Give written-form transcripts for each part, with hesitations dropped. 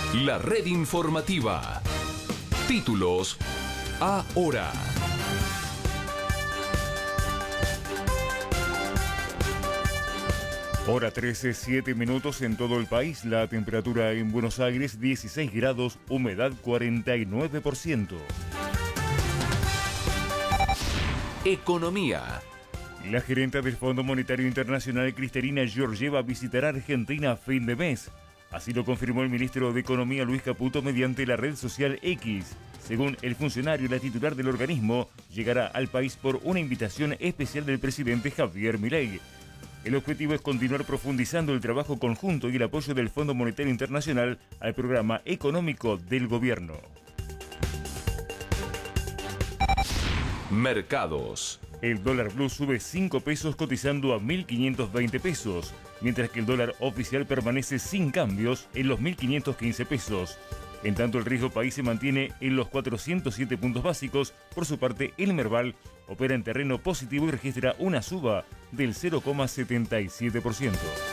La red informativa. Títulos ahora. Hora 13, 7 minutos en todo el país. La temperatura en Buenos Aires 16 grados, humedad 49%. Economía. La gerenta del Fondo Monetario Internacional, Cristalina Georgieva, visitará Argentina a fin de mes. Así lo confirmó el ministro de Economía, Luis Caputo, mediante la red social X. Según el funcionario, la titular del organismo llegará al país por una invitación especial del presidente Javier Milei. El objetivo es continuar profundizando el trabajo conjunto y el apoyo del Fondo Monetario Internacional al programa económico del gobierno. Mercados. El dólar blue sube 5 pesos cotizando a 1.520 pesos, mientras que el dólar oficial permanece sin cambios en los 1.515 pesos. En tanto, el riesgo país se mantiene en los 407 puntos básicos. Por su parte, el Merval opera en terreno positivo y registra una suba del 0,77%.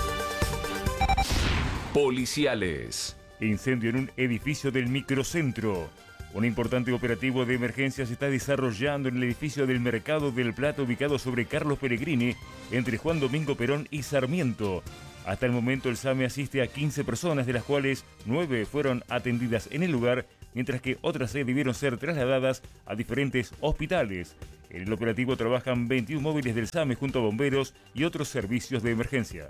Policiales. Incendio en un edificio del microcentro. Un importante operativo de emergencia se está desarrollando en el edificio del Mercado del Plata, ubicado sobre Carlos Pellegrini, entre Juan Domingo Perón y Sarmiento. Hasta el momento el SAME asiste a 15 personas, de las cuales 9 fueron atendidas en el lugar, mientras que otras 6 debieron ser trasladadas a diferentes hospitales. En el operativo trabajan 21 móviles del SAME junto a bomberos y otros servicios de emergencia.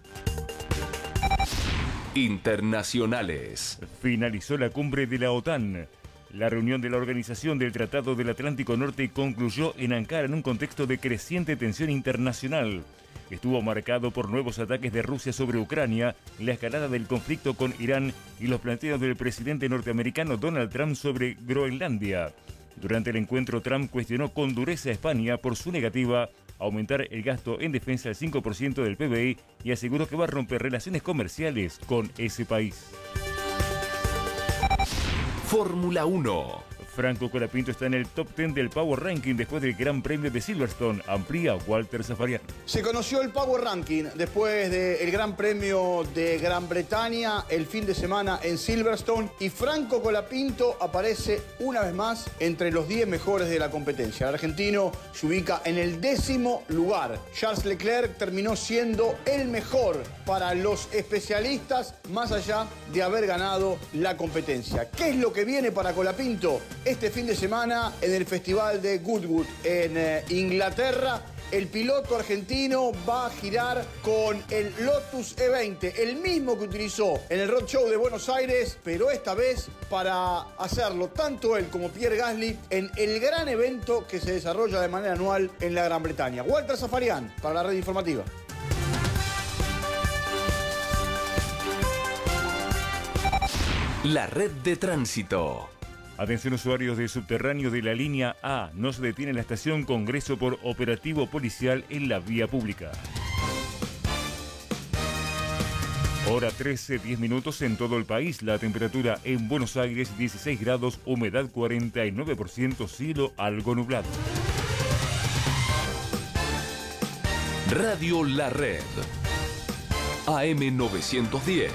Internacionales. Finalizó la cumbre de la OTAN. La reunión de la Organización del Tratado del Atlántico Norte concluyó en Ankara en un contexto de creciente tensión internacional. Estuvo marcado por nuevos ataques de Rusia sobre Ucrania, la escalada del conflicto con Irán y los planteos del presidente norteamericano Donald Trump sobre Groenlandia. Durante el encuentro, Trump cuestionó con dureza a España por su negativa a aumentar el gasto en defensa al 5% del PBI y aseguró que va a romper relaciones comerciales con ese país. Fórmula 1. Franco Colapinto está en el top 10 del Power Ranking después del Gran Premio de Silverstone. Amplía Walter Zafarian. Se conoció el Power Ranking después del Gran Premio de Gran Bretaña el fin de semana en Silverstone y Franco Colapinto aparece una vez más entre los 10 mejores de la competencia. El argentino se ubica en el 10º lugar. Charles Leclerc terminó siendo el mejor para los especialistas, más allá de haber ganado la competencia. ¿Qué es lo que viene para Colapinto? Este fin de semana en el Festival de Goodwood en Inglaterra, el piloto argentino va a girar con el Lotus E20, el mismo que utilizó en el Road Show de Buenos Aires, pero esta vez para hacerlo tanto él como Pierre Gasly en el gran evento que se desarrolla de manera anual en la Gran Bretaña. Walter Zafarian para la red informativa. La red de tránsito. Atención usuarios del subterráneo de la línea A, no se detiene en la estación Congreso por operativo policial en la vía pública. Hora 13, 10 minutos en todo el país. La temperatura en Buenos Aires 16 grados, humedad 49%, cielo algo nublado. Radio La Red. AM 910.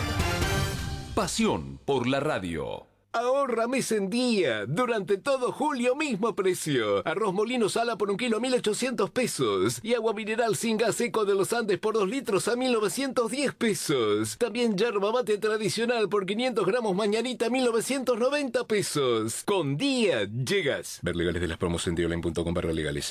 Pasión por la radio. Ahorra mes en día. Durante todo julio, mismo precio. Arroz Molino Sala por 1 kilo, 1.800 pesos. Y agua mineral sin gas seco de los Andes por 2 litros a 1.910 pesos. También yerba mate tradicional por 500 gramos mañanita, 1.990 pesos. Con día llegas. Ver legales de las promos en dioline.com/legales.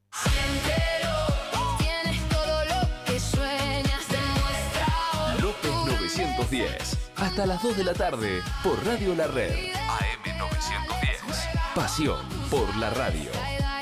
López 910. Hasta las 2 de la tarde por Radio La Red. AM 910. Pasión por la radio.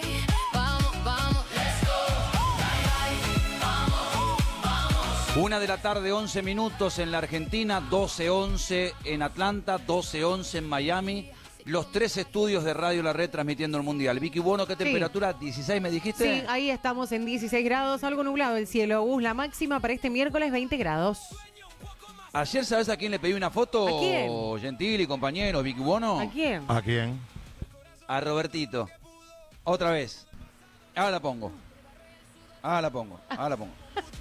Una de la tarde, 11 minutos en la Argentina, 12:11 en Atlanta, 12:11 en Miami. Los 3 estudios de Radio La Red transmitiendo el Mundial. Vicky Bono, ¿qué temperatura? 16 me dijiste. Sí, ahí estamos en 16 grados, algo nublado el cielo. La máxima para este miércoles 20 grados. Ayer, ¿sabes a quién le pedí una foto? ¿A quién? Gentili, compañero, Vicky Bono. ¿A quién? ¿A quién? A Robertito. Otra vez. Ahora la pongo.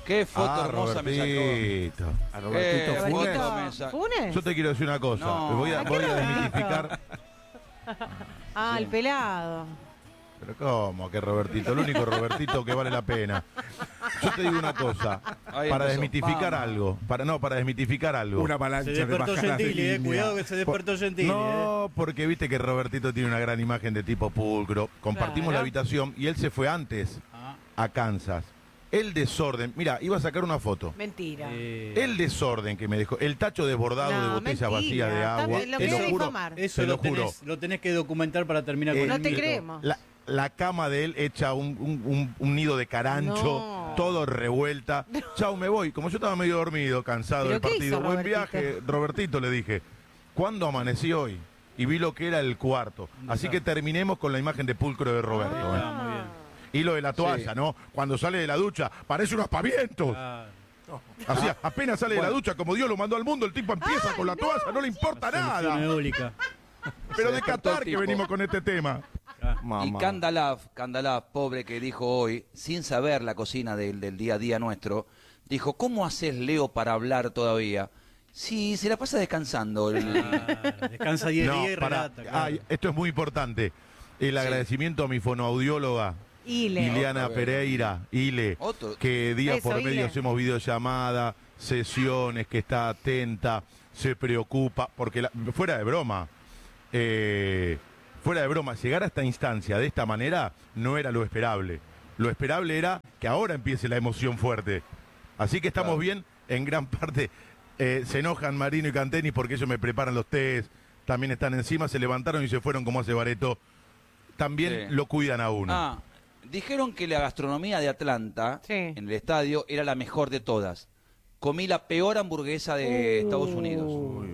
Qué foto hermosa me sacó. A Robertito Funes. ¿Funes? Yo te quiero decir una cosa. No. Voy a desmitificar. Ah, el pelado. Pero ¿cómo que Robertito? El único Robertito que vale la pena. Yo te digo una cosa. Ahí Para empezó. desmitificar Vamos. algo. Para desmitificar algo. Una avalancha Se de despertó bajadas de Gentili, línea. cuidado que se despertó Gentili. No, porque viste que Robertito tiene una gran imagen de tipo pulcro. Compartimos Claro. la habitación y él se fue antes a Kansas. El desorden, mira, iba a sacar una foto. Mentira. El desorden que me dejó, el tacho desbordado de No, botella mentira. vacía de Está agua. bien, lo Te quiere lo juro, difamar. Eso te lo juro. lo tenés que documentar para terminar con No el te mito. creemos. La cama de él hecha un nido de carancho, No. todo revuelta. Chau, me voy. Como yo estaba medio dormido, cansado ¿Pero del qué partido. hizo Buen Robertito? viaje, Robertito, le dije. ¿Cuándo amanecí hoy? Y vi lo que era el cuarto. Así que terminemos con la imagen de pulcro de Roberto. Ah, muy bien. Y lo de la toalla, Sí. ¿no? Cuando sale de la ducha, parece unos pavientos. Ah, Así, apenas sale de la ducha, como Dios lo mandó al mundo, el tipo empieza con la toalla, no le importa solución nada. eólica. Pero Se de despertó Qatar el que tipo. venimos con este tema. Y Kandalav, pobre que dijo hoy, sin saber la cocina del día a día nuestro, dijo, ¿cómo haces, Leo, para hablar todavía? Sí, se la pasa descansando. Descansa 10 días y Pará. relata. claro. Esto es muy importante. El Sí. agradecimiento a mi fonoaudióloga, Ile. Ileana Otra vez. Pereira, Ile, Otro. que día Eso, por medio Ile. hacemos videollamada, sesiones, que está atenta, se preocupa, porque fuera de broma, llegar a esta instancia de esta manera no era lo esperable. Lo esperable era que ahora empiece la emoción fuerte. Así que estamos Claro. bien, en gran parte se enojan Marino y Cantenis porque ellos me preparan los test, también están encima, se levantaron y se fueron como hace Bareto. También Sí. lo cuidan a uno. Ah, dijeron que la gastronomía de Atlanta, Sí. en el estadio, era la mejor de todas. Comí la peor hamburguesa de Estados Unidos.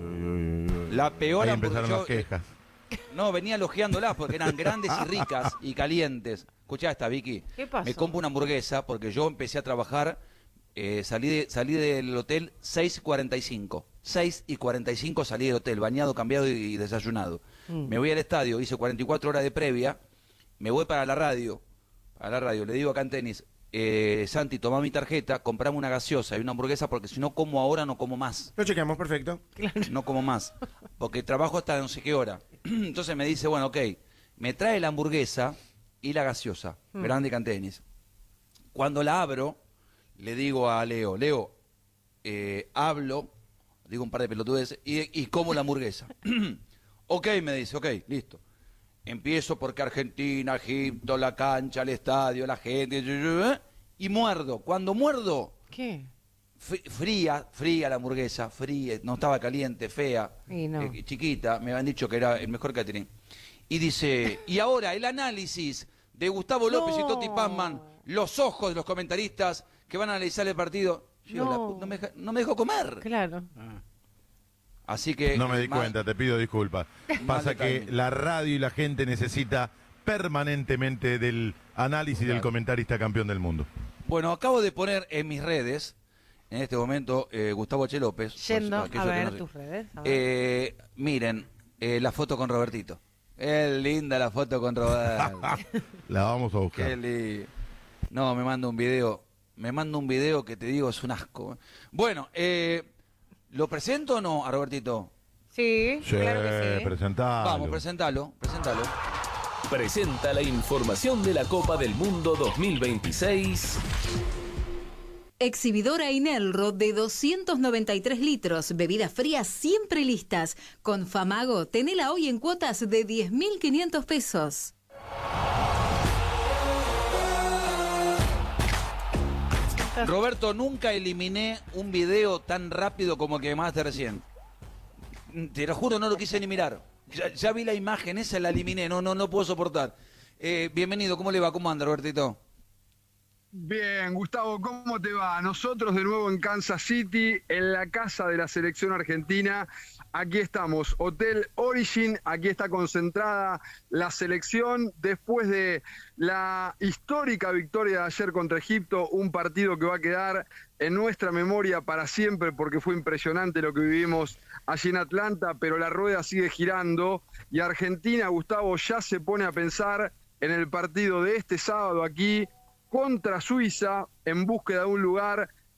La peor Ahí empezaron las hamburguesa. quejas. No, venía elogiándolas porque eran grandes y ricas y calientes. Escuchá esta, Vicky. ¿Qué pasó? Me compro una hamburguesa porque yo empecé a trabajar, salí del hotel 6:45. 6:45 salí del hotel, bañado, cambiado y desayunado. Me voy al estadio, hice 44 horas de previa, me voy para la radio, le digo acá en tenis, Santi, toma mi tarjeta, comprame una gaseosa y una hamburguesa porque si no como ahora no como más. Lo chequeamos, perfecto. No como más, porque trabajo hasta no sé qué hora. Entonces me dice, bueno, ok, me trae la hamburguesa y la gaseosa, grande cantenis. Cuando la abro, le digo a Leo, hablo, digo un par de pelotudes, y como la hamburguesa. Ok, me dice, ok, listo. Empiezo porque Argentina, Egipto, la cancha, el estadio, la gente, y muerdo. Cuando muerdo, ¿Qué? fría la hamburguesa, fría, no estaba caliente, fea, Y no. chiquita, me habían dicho que era el mejor catering. Y dice, y ahora el análisis de Gustavo López y No. Toti Pazman, los ojos de los comentaristas que van a analizar el partido. Yo, No. no me dejó comer. Claro. Así que... No me di mal- cuenta, te pido disculpas. Pasa de que timing. la radio y la gente necesita permanentemente del análisis del comentarista campeón del mundo. Bueno, acabo de poner en mis redes, en este momento, Gustavo H. López. Yendo por aquellos a que ver no sé. tus redes. A ver. Miren, la foto con Robertito. Es linda la foto con Roberto. La vamos a buscar. Qué No, me manda un video. Que te digo es un asco. Bueno, ¿lo presento o no a Robertito? Sí, Sí, claro que sí. presentalo. Vamos, presentalo. Presenta la información de la Copa del Mundo 2026. Exhibidora Inelro de 293 litros, bebidas frías siempre listas. Con Famago, tenela hoy en cuotas de 10.500 pesos. Roberto, nunca eliminé un video tan rápido como el que me mandaste recién. Te lo juro, no lo quise ni mirar. Ya vi la imagen, esa la eliminé, no puedo soportar. Bienvenido, ¿cómo le va? ¿Cómo anda, Robertito? Bien, Gustavo, ¿cómo te va? Nosotros de nuevo en Kansas City, en la casa de la selección argentina. Aquí estamos, Hotel Origin, aquí está concentrada la selección después de la histórica victoria de ayer contra Egipto, un partido que va a quedar en nuestra memoria para siempre porque fue impresionante lo que vivimos allí en Atlanta, pero la rueda sigue girando y Argentina, Gustavo, ya se pone a pensar en el partido de este sábado aquí contra Suiza en búsqueda de un lugar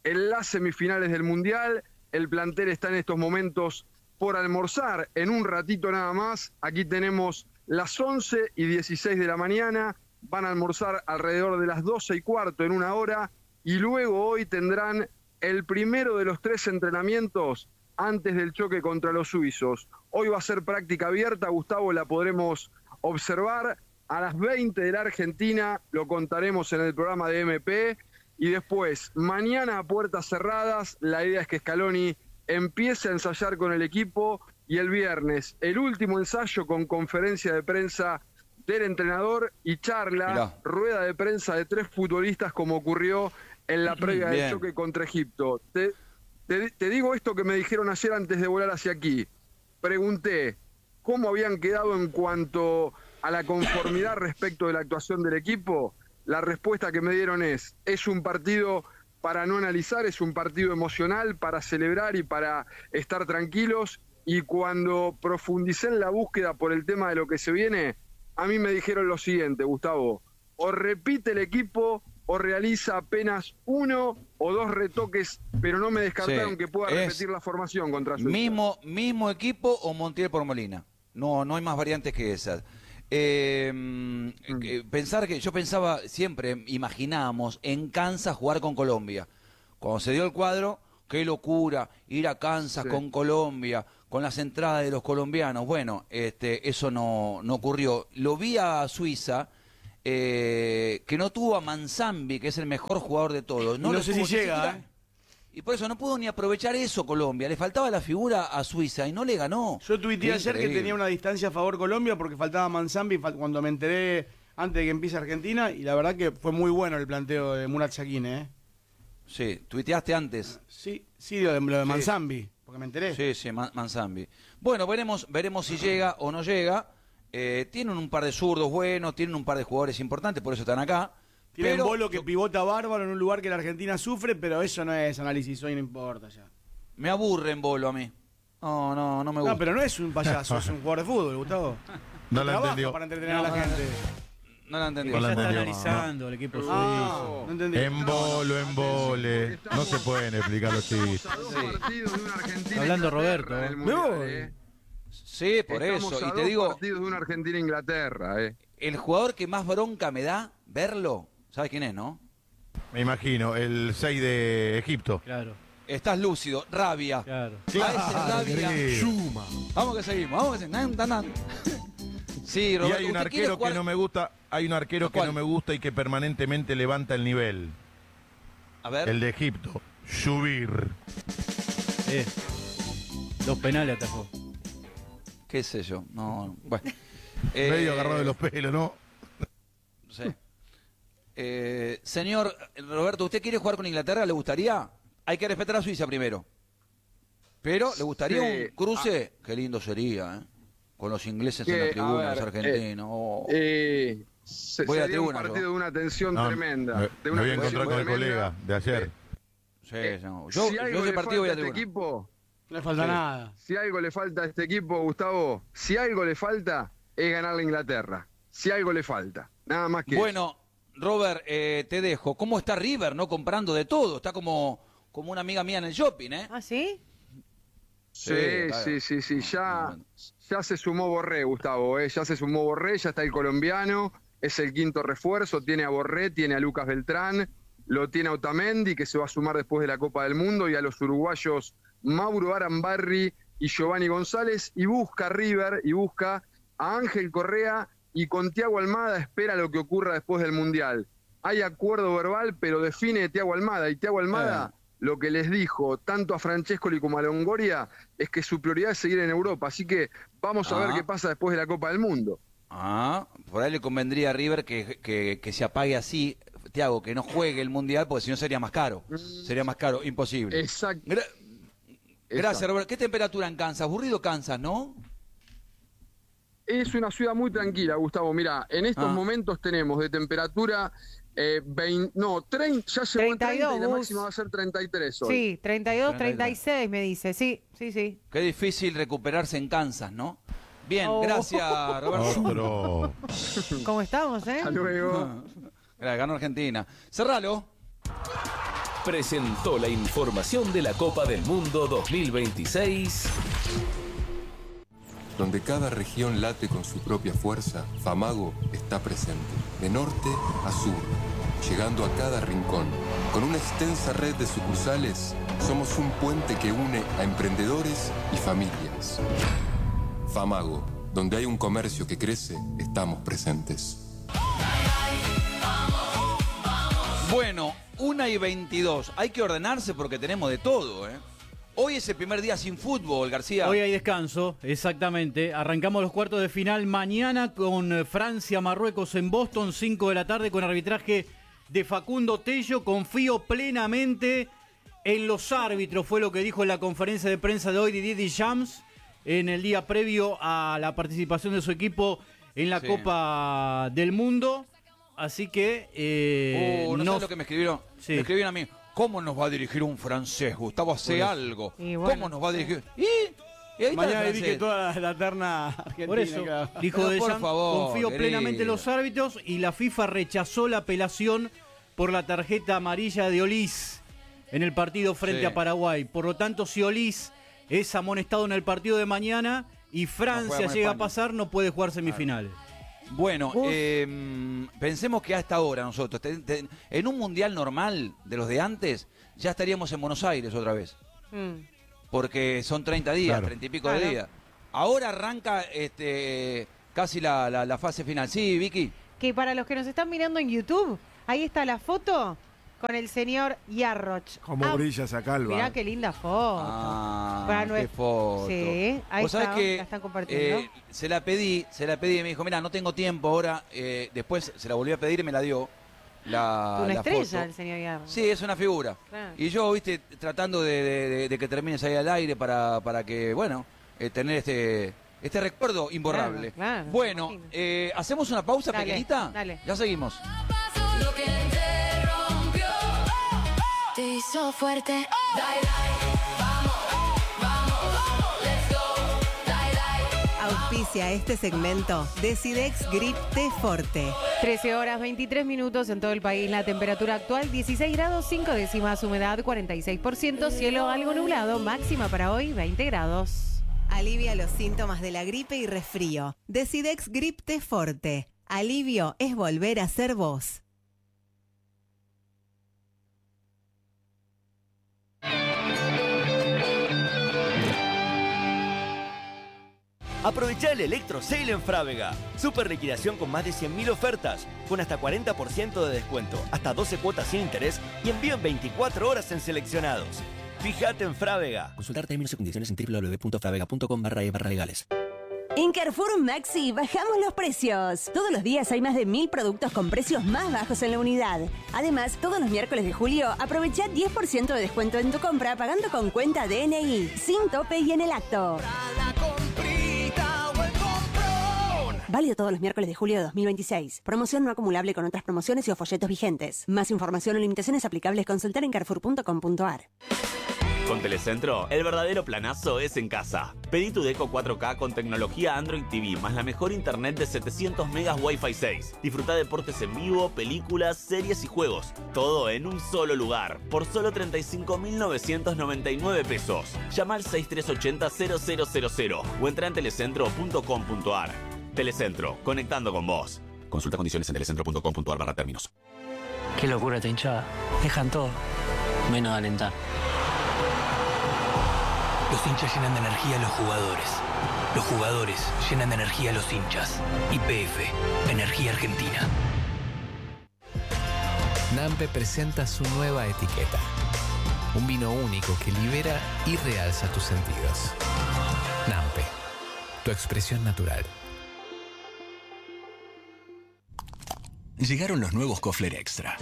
en las semifinales del Mundial. El plantel está en estos momentos por almorzar en un ratito nada más. Aquí tenemos las 11:16 de la mañana. Van a almorzar alrededor de las 12:15 en una hora. Y luego hoy tendrán el primero de los 3 entrenamientos antes del choque contra los suizos. Hoy va a ser práctica abierta, Gustavo, la podremos observar. A las 20 de la Argentina lo contaremos en el programa de MP. Y después, mañana a puertas cerradas, la idea es que Scaloni empiece a ensayar con el equipo. Y el viernes, el último ensayo con conferencia de prensa del entrenador y charla, rueda de prensa de 3 futbolistas como ocurrió en la previa del choque contra Egipto. Te digo esto que me dijeron ayer antes de volar hacia aquí. Pregunté cómo habían quedado en cuanto a la conformidad respecto de la actuación del equipo. La respuesta que me dieron es un partido para no analizar, es un partido emocional para celebrar y para estar tranquilos. Y cuando profundicé en la búsqueda por el tema de lo que se viene, a mí me dijeron lo siguiente, Gustavo: o repite el equipo o realiza apenas 1 o 2 retoques, pero no me descartaron que pueda repetir la formación contra Suiza. Mismo equipo o Montiel por Molina. No hay más variantes que esas. Pensar que yo pensaba, siempre imaginábamos en Kansas jugar con Colombia. Cuando se dio el cuadro, qué locura, ir a Kansas con Colombia, con las entradas de los colombianos. Bueno, eso no ocurrió. Lo vi a Suiza, que no tuvo a Manzambi, que es el mejor jugador de todos. No sé si llega, Y por eso no pudo ni aprovechar eso Colombia. Le faltaba la figura a Suiza y no le ganó. Yo tuiteé ayer que tenía una distancia a favor Colombia porque faltaba Manzambi cuando me enteré antes de que empiece Argentina, y la verdad que fue muy bueno el planteo de Murat Yakin, Sí, tuiteaste antes. Sí, lo de Manzambi, porque me enteré. Sí, Manzambi. Bueno, veremos si llega o no llega. Tienen un par de zurdos buenos, tienen un par de jugadores importantes, por eso están acá. Tienen Bolo que pivota bárbaro en un lugar que la Argentina sufre, pero eso no es análisis, hoy no importa ya. Me aburre en Bolo a mí. No me gusta. No, pero no es un payaso, es un jugador de fútbol, Gustavo. No la entendió. Para entretener a la gente. No la entendí. Ya está analizando el equipo suizo. No entendí. En vole. No se pueden explicar los chistes. Hablando Roberto. Sí, por Estamos eso. a Y te 2 digo, partidos de una Argentina-Inglaterra. el jugador que más bronca me da verlo, ¿sabes quién es, no? Me imagino, el 6 de Egipto. Claro. Estás lúcido, rabia. Claro. A ese rabia. Shuma. Vamos que seguimos, Sí, Roberto, Y hay un arquero que no me gusta, y que permanentemente levanta el nivel. A ver. El de Egipto, Shubir. 2 penales atajó. ¿Qué sé yo? No, bueno. Medio agarrado de los pelos, ¿no? Sí. Señor Roberto, ¿usted quiere jugar con Inglaterra? ¿Le gustaría? Hay que respetar a Suiza primero. Pero, ¿le gustaría un cruce? Qué lindo sería, ¿eh? Con los ingleses en la tribuna, los argentinos. Voy a un partido de una tensión tremenda. Me voy a encontrar con el colega de ayer. Yo ese partido voy a tribuna. Equipo, no le falta nada. Si algo le falta a este equipo, Gustavo, si algo le falta, es ganar la Inglaterra. Si algo le falta. Nada más que Bueno, Robert, te dejo. ¿Cómo está River, no? Comprando de todo. Está como una amiga mía en el shopping, ¿eh? ¿Ah, sí? Sí. Ya se sumó Borré, Gustavo, ya se sumó Borré, ya está el colombiano, es el quinto refuerzo, tiene a Borré, tiene a Lucas Beltrán, lo tiene a Otamendi, que se va a sumar después de la Copa del Mundo, y a los uruguayos Mauro Arambarri y Giovanni González, y busca River, y busca a Ángel Correa, y con Thiago Almada espera lo que ocurra después del Mundial. Hay acuerdo verbal, pero define Thiago Almada, y Thiago Almada lo que les dijo tanto a Francescoli como a Longoria es que su prioridad es seguir en Europa, así que vamos a ver qué pasa después de la Copa del Mundo. Por ahí le convendría a River que se apague así, Thiago, que no juegue el Mundial, porque si no sería más caro. Imposible. Exacto. Gracias, Robert. ¿Qué temperatura en Kansas? Aburrido Kansas, ¿no? Es una ciudad muy tranquila, Gustavo. Mira, en estos momentos tenemos de temperatura 30, ya llegó a 30 y la máxima va a ser 33 hoy. Sí, 32, 36 me dice, sí. Qué difícil recuperarse en Kansas, ¿no? Bien, gracias, Roberto. ¿Cómo estamos, Hasta luego. Ganó Argentina. Cerralo. presentó la información de la Copa del Mundo 2026. Donde cada región late con su propia fuerza, Famago está presente, de norte a sur, llegando a cada rincón. Con una extensa red de sucursales, somos un puente que une a emprendedores y familias. Famago, donde hay un comercio que crece, estamos presentes. Bueno, 1:22. Hay que ordenarse porque tenemos de todo, ¿eh? Hoy es el primer día sin fútbol, García. Hoy hay descanso, exactamente. Arrancamos los cuartos de final mañana con Francia-Marruecos en Boston, 5 de la tarde, con arbitraje de Facundo Tello. Confío plenamente en los árbitros, fue lo que dijo en la conferencia de prensa de hoy Didier Deschamps en el día previo a la participación de su equipo en la Copa del Mundo. Así que... no sabes lo que me escribieron. Sí. Me escribieron a mí. ¿Cómo nos va a dirigir un francés? Gustavo, hace algo. Bueno. ¿Cómo nos va a dirigir? Y ahí está Mañana el dirige francés. toda la terna argentina. Por eso, claro. dijo Pero por Deschamps, favor, confío querido. plenamente en los árbitros y la FIFA rechazó la apelación por la tarjeta amarilla de Olís en el partido frente a Paraguay. Por lo tanto, si Olís es amonestado en el partido de mañana y Francia llega a pasar, no puede jugar semifinales. Bueno, pensemos que hasta ahora nosotros, en un mundial normal de los de antes, ya estaríamos en Buenos Aires otra vez. Porque son 30 días, 30 y pico de días. Ahora arranca casi la fase final. Sí, Vicky. Que para los que nos están mirando en YouTube, ahí está la foto con el señor Yarroch. Cómo brilla esa calva. Mirá qué linda foto. Qué foto. Sí, ahí ¿Vos sabés está, que, la están compartiendo. se la pedí y me dijo, mira, no tengo tiempo ahora. Después se la volví a pedir y me la dio. Una la estrella foto. el señor Yarroch. Sí, es una figura. Claro. Y yo, viste, tratando de que termines ahí al aire para que, bueno, tener este recuerdo imborrable. Claro, bueno, ¿hacemos una pausa pequeñita? Dale. Ya seguimos. Lo que te rompió te hizo fuerte. Auspicia este segmento Decidex Grip T Forte. 13 horas 23 minutos en todo el país. La temperatura actual 16 grados 5 décimas, humedad 46%, cielo algo nublado, máxima para hoy 20 grados. Alivia los síntomas de la gripe y resfrío. Decidex Grip T Forte. Alivio es volver a ser vos. Aprovechá el Electro Sale en Frávega. Super liquidación con más de 100.000 ofertas, con hasta 40% de descuento, hasta 12 cuotas sin interés y envío en 24 horas en seleccionados. Fíjate en Frávega. Consultar términos y condiciones en www.fravega.com/legales. En Carrefour Maxi bajamos los precios. Todos los días hay más de 1000 productos con precios más bajos en la unidad. Además, todos los miércoles de julio aprovecha 10% de descuento en tu compra pagando con cuenta DNI, sin tope y en el acto. Válido todos los miércoles de julio de 2026. Promoción no acumulable con otras promociones y o folletos vigentes. Más información o limitaciones aplicables consultar en carrefour.com.ar. Con Telecentro, el verdadero planazo es en casa. Pedí tu Deco 4K con tecnología Android TV, más la mejor internet de 700 megas Wi-Fi 6. Disfruta deportes en vivo, películas, series y juegos. Todo en un solo lugar, por solo 35.999 pesos. Llama al 6380-0000 o entra en telecentro.com.ar. Telecentro, conectando con vos. Consulta condiciones en telecentro.com.ar/términos. Qué locura esta hinchada. Dejan todo, menos alentar. Los hinchas llenan de energía a los jugadores. Los jugadores llenan de energía a los hinchas. YPF, Energía Argentina. Nampe presenta su nueva etiqueta. Un vino único que libera y realza tus sentidos. Nampe, tu expresión natural. Llegaron los nuevos Kofler Extra.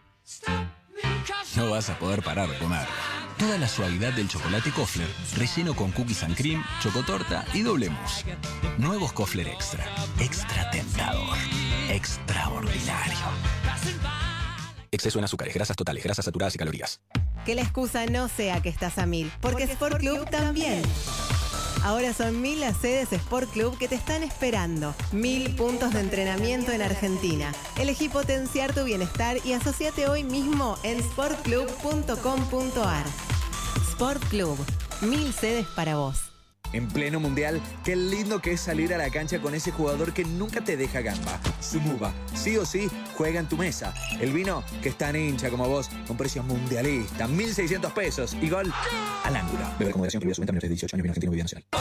No vas a poder parar de comer. Toda la suavidad del chocolate Kofler, relleno con cookies and cream, chocotorta y doble mousse. Nuevos Kofler Extra. Extra tentador. Extraordinario. Exceso en azúcares, grasas totales, grasas saturadas y calorías. Que la excusa no sea que estás a 1000, porque Sport Club también. Ahora son 1000 las sedes Sport Club que te están esperando. 1000 puntos de entrenamiento en Argentina. Elegí potenciar tu bienestar y asociate hoy mismo en sportclub.com.ar. Sport Club, 1000 sedes para vos. En pleno mundial, qué lindo que es salir a la cancha con ese jugador que nunca te deja gamba. Sumuba, sí o sí, juega en tu mesa. El vino que es tan hincha como vos, con precios mundialistas, 1.600 pesos y gol al ángulo. Beber con moderación, prohibida su venta a menores de 18 años, vino argentino, bebida nacional.